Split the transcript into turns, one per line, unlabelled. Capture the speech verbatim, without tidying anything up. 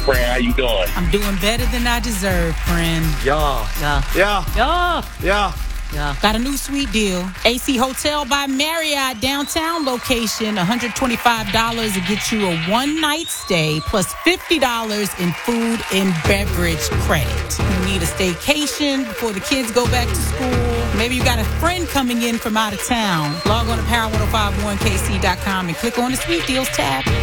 Friend, how you doing?
I'm doing better than I deserve, friend.
Yeah.
Yeah.
Yeah.
Yeah.
Yeah.
Yeah. Got a new sweet deal. A C Hotel by Marriott downtown location. one hundred twenty-five dollars to get you a one-night stay plus fifty dollars in food and beverage credit. You need a staycation before the kids go back to school. Maybe you got a friend coming in from out of town. Log on to power ten fifty-one k c dot com and click on the Sweet Deals tab.